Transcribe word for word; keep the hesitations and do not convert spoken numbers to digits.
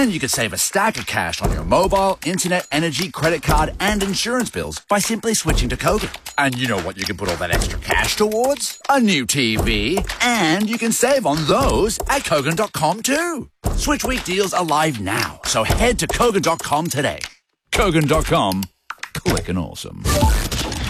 And you could save a stack of cash on your mobile, internet, energy, credit card, and insurance bills by simply switching to Kogan. And you know what you can put all that extra cash towards? A new T V. And you can save on those at Kogan dot com too. Switch Week deals are live now, so head to Kogan dot com today. Kogan dot com. Quick and awesome.